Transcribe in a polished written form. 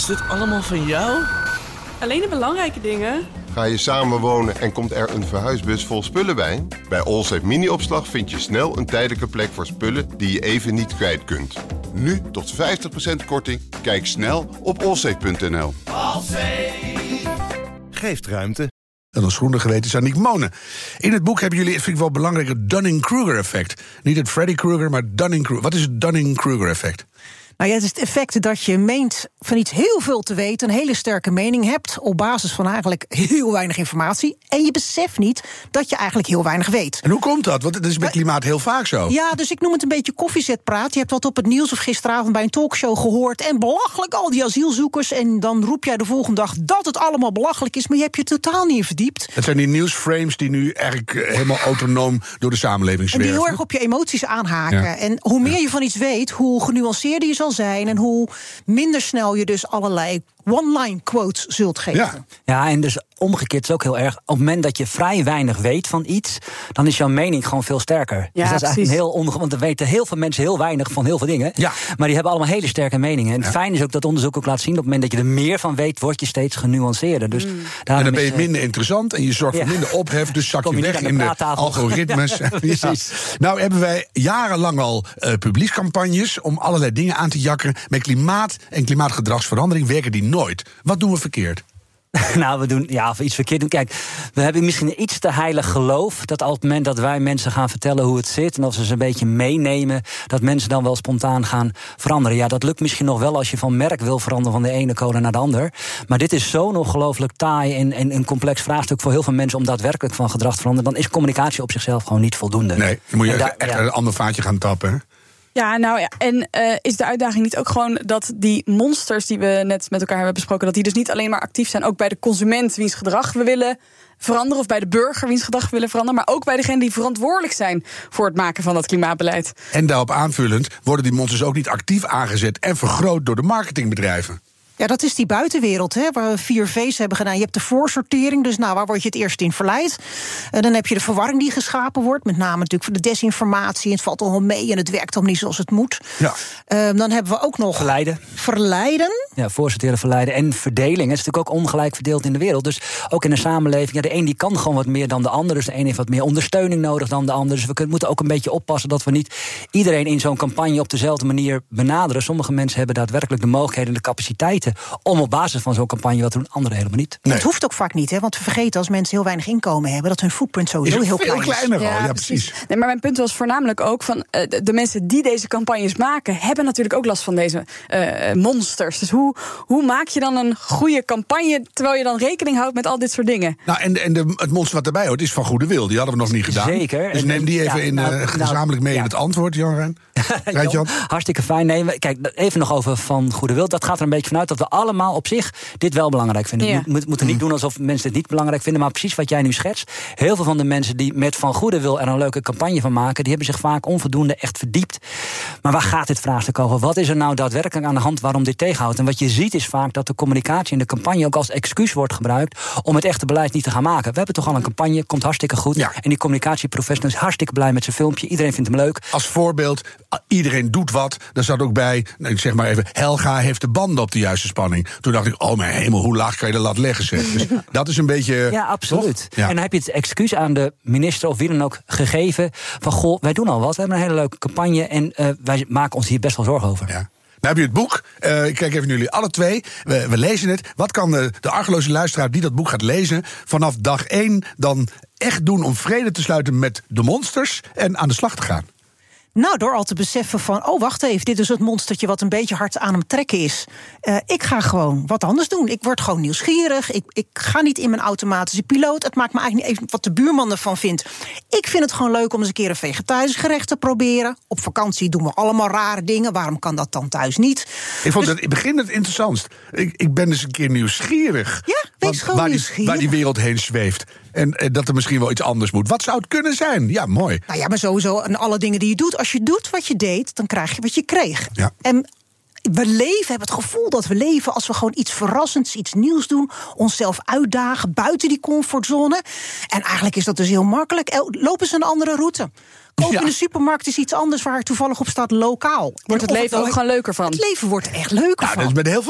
dit allemaal van jou? Alleen de belangrijke dingen. Ga je samenwonen en komt er een verhuisbus vol spullen bij? Bij Allsafe Mini-opslag vind je snel een tijdelijke plek voor spullen die je even niet kwijt kunt. Nu tot 50% korting. Kijk snel op allsafe.nl. Geeft ruimte. En als groene geweten is Aniek Monen. In het boek hebben jullie, vind ik wel belangrijk, het Dunning-Kruger-effect. Niet het Freddy Krueger, maar Dunning-Kruger. Wat is het Dunning-Kruger-effect? Nou ja, het is het effect dat je meent van iets heel veel te weten, een hele sterke mening hebt op basis van eigenlijk heel weinig informatie. En je beseft niet dat je eigenlijk heel weinig weet. En hoe komt dat? Want dat is met klimaat heel vaak zo. Ja, dus ik noem het een beetje koffiezetpraat. Je hebt wat op het nieuws of gisteravond bij een talkshow gehoord. En belachelijk al die asielzoekers. En dan roep jij de volgende dag dat het allemaal belachelijk is. Maar je hebt je totaal niet in verdiept. Het zijn die nieuwsframes die nu eigenlijk helemaal autonoom door de samenleving zwerven. En die heel erg op je emoties aanhaken. Ja. En hoe meer je van iets weet, hoe genuanceerder je zal zijn. En hoe minder snel je dus allerlei one-line quotes zult geven. Ja, en dus omgekeerd is ook heel erg. Op het moment dat je vrij weinig weet van iets, dan is jouw mening gewoon veel sterker. Ja, dus dat is eigenlijk precies. want er weten heel veel mensen heel weinig van heel veel dingen. Ja. Maar die hebben allemaal hele sterke meningen. En het fijne is ook dat onderzoek ook laat zien, op het moment dat je er meer van weet, word je steeds genuanceerder. Dus en dan ben je minder interessant en je zorgt voor minder ophef, dus zak je weg in de algoritmes. Precies. Nou hebben wij jarenlang al publiekscampagnes om allerlei dingen aan te jakkeren. Met klimaat en klimaatgedragsverandering werken die nooit. Wat doen we verkeerd? Nou, we doen of iets verkeerd doen. Kijk, we hebben misschien een iets te heilig geloof dat op het moment dat wij mensen gaan vertellen hoe het zit en of ze een beetje meenemen, dat mensen dan wel spontaan gaan veranderen. Ja, dat lukt misschien nog wel als je van merk wil veranderen van de ene code naar de ander. Maar dit is zo'n ongelooflijk taai en een complex vraagstuk voor heel veel mensen om daadwerkelijk van gedrag te veranderen. Dan is communicatie op zichzelf gewoon niet voldoende. Nee, dan moet je echt een ander vaatje gaan tappen, hè? Ja, nou ja, en is de uitdaging niet ook gewoon dat die monsters die we net met elkaar hebben besproken, dat die dus niet alleen maar actief zijn, ook bij de consument wiens gedrag we willen veranderen, of bij de burger wiens gedrag we willen veranderen, maar ook bij degenen die verantwoordelijk zijn voor het maken van dat klimaatbeleid. En daarop aanvullend worden die monsters ook niet actief aangezet en vergroot door de marketingbedrijven. Ja, dat is die buitenwereld, hè, waar we 4 V's hebben gedaan. Je hebt de voorsortering, dus waar word je het eerst in verleid? Dan heb je de verwarring die geschapen wordt, met name natuurlijk voor de desinformatie. Het valt allemaal mee en het werkt allemaal niet zoals het moet. Ja. Dan hebben we ook nog verleiden. Ja, voorsorteren, verleiden en verdeling. Het is natuurlijk ook ongelijk verdeeld in de wereld. Dus ook in de samenleving, ja, de een die kan gewoon wat meer dan de ander. Dus de een heeft wat meer ondersteuning nodig dan de ander. Dus we moeten ook een beetje oppassen dat we niet iedereen in zo'n campagne op dezelfde manier benaderen. Sommige mensen hebben daadwerkelijk de mogelijkheden en de capaciteiten om op basis van zo'n campagne wat te doen, anderen helemaal niet. Nee. Het hoeft ook vaak niet, hè, want we vergeten als mensen heel weinig inkomen hebben dat hun footprint sowieso heel klein is. Kleiner al, ja, precies. Nee, maar mijn punt was voornamelijk ook van de mensen die deze campagnes maken, hebben natuurlijk ook last van deze monsters. Dus hoe maak je dan een goede campagne terwijl je dan rekening houdt met al dit soort dingen? Nou, het monster wat erbij hoort is van goede wil. Die hadden we nog niet gedaan. Zeker. Dus neem die even gezamenlijk mee in het antwoort, Jan. Jan. Hartstikke fijn. Nee, kijk, even nog over van goede wil. Dat gaat er een beetje vanuit dat we allemaal op zich dit wel belangrijk vinden. Ja. We moeten niet doen alsof mensen dit niet belangrijk vinden, maar precies wat jij nu schetst. Heel veel van de mensen die met van goede wil er een leuke campagne van maken, die hebben zich vaak onvoldoende echt verdiept. Maar waar gaat dit vraagstuk over? Wat is er nou daadwerkelijk aan de hand waarom dit tegenhoudt? En wat je ziet is vaak dat de communicatie in de campagne ook als excuus wordt gebruikt om het echte beleid niet te gaan maken. We hebben toch al een campagne, komt hartstikke goed. Ja. En die communicatieprofessional is hartstikke blij met zijn filmpje. Iedereen vindt hem leuk. Als voorbeeld, iedereen doet wat. Daar zat ook bij, zeg maar even, Helga heeft de banden op de juiste spanning. Toen dacht ik, oh mijn hemel, hoe laag kan je de lat leggen, zeg. Dus dat is een beetje... Ja, absoluut. Ja. En dan heb je het excuus aan de minister of wie dan ook gegeven van, goh, wij doen al wat. We hebben een hele leuke campagne en wij maken ons hier best wel zorgen over. Ja. Nou heb je het boek. Ik kijk even naar jullie alle twee. We lezen het. Wat kan de argeloze luisteraar die dat boek gaat lezen vanaf dag 1 dan echt doen om vrede te sluiten met de monsters en aan de slag te gaan? Nou, door al te beseffen van, oh, wacht even, dit is het monstertje wat een beetje hard aan hem trekken is. Ik ga gewoon wat anders doen. Ik word gewoon nieuwsgierig. Ik ga niet in mijn automatische piloot. Het maakt me eigenlijk niet even wat de buurman ervan vindt. Ik vind het gewoon leuk om eens een keer een vegetarisch gerecht te proberen. Op vakantie doen we allemaal rare dingen. Waarom kan dat dan thuis niet? Ik vond het in het begin het interessantst. Ik ben eens een keer nieuwsgierig. Ja, wees gewoon nieuwsgierig. Waar die wereld heen zweeft. En dat er misschien wel iets anders moet. Wat zou het kunnen zijn? Ja, mooi. Nou ja, maar sowieso en alle dingen die je doet. Als je doet wat je deed, dan krijg je wat je kreeg. Ja. En we hebben het gevoel dat we leven als we gewoon iets verrassends, iets nieuws doen. Onszelf uitdagen, buiten die comfortzone. En eigenlijk is dat dus heel makkelijk. Loop eens een andere route. Koop in de supermarkt is iets anders waar toevallig op staat lokaal. Wordt het leven ook gewoon leuker van? Het leven wordt er echt leuker van. Dat is met heel veel